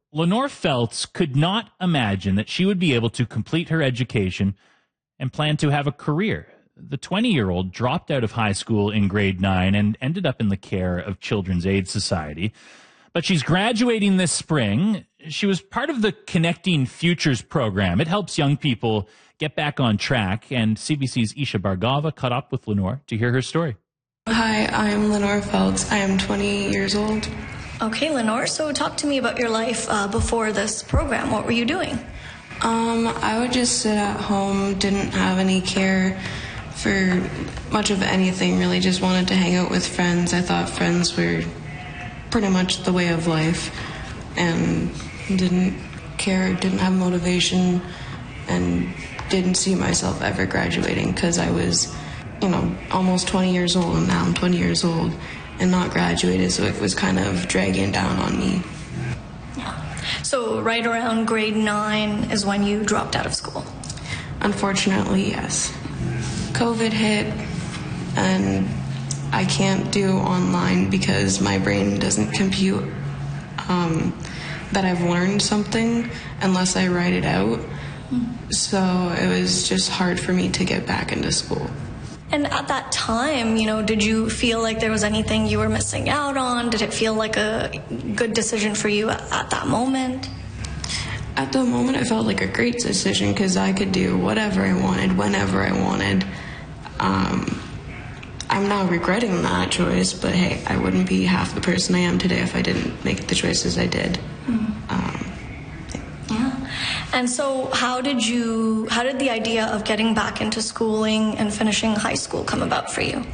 Lenore Feltz could not imagine that she would be able to complete her education and plan to have a career. The 20-year-old dropped out of high school in grade 9 and ended up in the care of Children's Aid Society. But she's graduating this spring. She was part of the Connecting Futures program. It helps young people get back on track, and CBC's Isha Bhargava caught up with Lenore to hear her story. Hi, I'm Lenore Feltz. I am 20 years old. Okay, Lenore, so talk to me about your life before this program. What were you doing? I would just sit at home, didn't have any care for much of anything, really just wanted to hang out with friends. I thought friends were pretty much the way of life and didn't care, didn't have motivation, and didn't see myself ever graduating because I was, almost 20 years old, and now I'm 20 years old and not graduated, so it was kind of dragging down on me. So right around grade 9 is when you dropped out of school? Unfortunately, yes. COVID hit, and I can't do online because my brain doesn't compute that I've learned something unless I write it out. So it was just hard for me to get back into school. And at that time, did you feel like there was anything you were missing out on? Did it feel like a good decision for you at that moment? At the moment, it felt like a great decision because I could do whatever I wanted, whenever I wanted. I'm now regretting that choice, but hey, I wouldn't be half the person I am today if I didn't make the choices I did. And so how did the idea of getting back into schooling and finishing high school come about for you?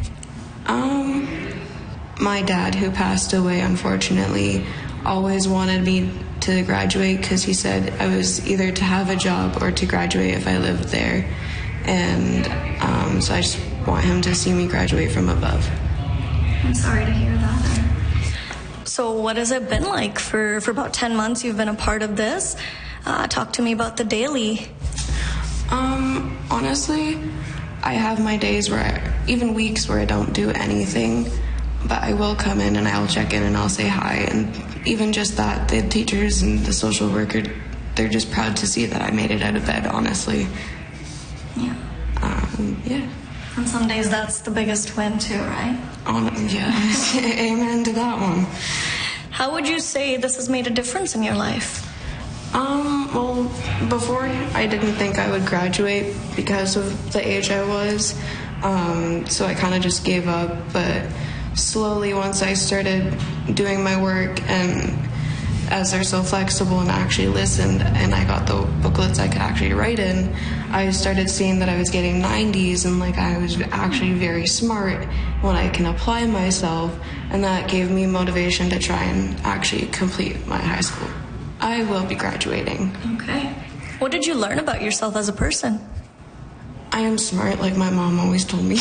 My dad, who passed away, unfortunately, always wanted me to graduate because he said I was either to have a job or to graduate if I lived there. And so I just want him to see me graduate from above. I'm sorry to hear that. So what has it been like for about 10 months you've been a part of this? Talk to me about the daily. Honestly, I have my days even weeks where I don't do anything, but I will come in and I'll check in and I'll say hi. And even just that, the teachers and the social worker, they're just proud to see that I made it out of bed, honestly. Yeah. Yeah. And some days that's the biggest win too, right? Yeah. Amen to that one. How would you say this has made a difference in your life? Well, before I didn't think I would graduate because of the age I was, so I kind of just gave up, but slowly once I started doing my work and as they're so flexible and actually listened and I got the booklets I could actually write in, I started seeing that I was getting 90s and I was actually very smart when I can apply myself, and that gave me motivation to try and actually complete my high school. I will be graduating. Okay. What did you learn about yourself as a person? I am smart, like my mom always told me.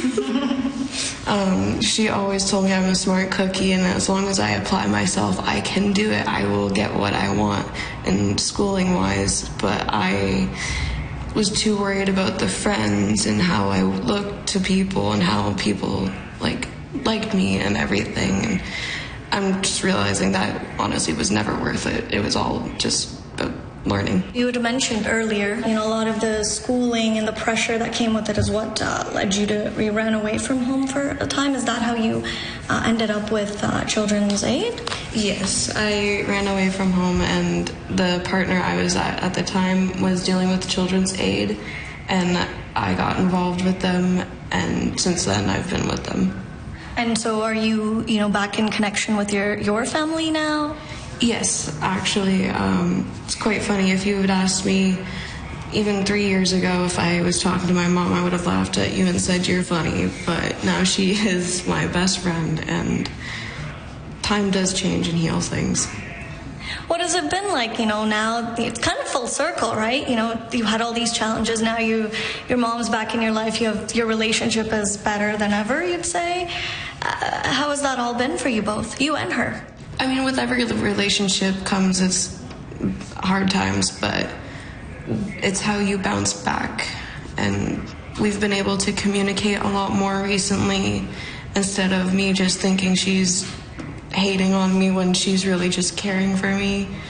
She always told me I'm a smart cookie, and as long as I apply myself, I can do it. I will get what I want in schooling-wise, but I was too worried about the friends and how I looked to people and how people liked me and everything. And I'm just realizing that honestly was never worth it. It was all just about learning. You had mentioned earlier, a lot of the schooling and the pressure that came with it is what led you to, you ran away from home for a time. Is that how you ended up with Children's Aid? Yes, I ran away from home, and the partner I was at the time was dealing with Children's Aid, and I got involved with them, and since then I've been with them. And so are you, back in connection with your family now? Yes, actually, it's quite funny. If you had asked me even 3 years ago if I was talking to my mom, I would have laughed at you and said you're funny, but now she is my best friend, and time does change and heal things. What has it been like, now it's kind of full circle, right? You had all these challenges, now your mom's back in your life, your relationship is better than ever, you'd say. How has that all been for you both, you and her? I mean, with every relationship comes its hard times, but it's how you bounce back. And we've been able to communicate a lot more recently, instead of me just thinking she's hating on me when she's really just caring for me.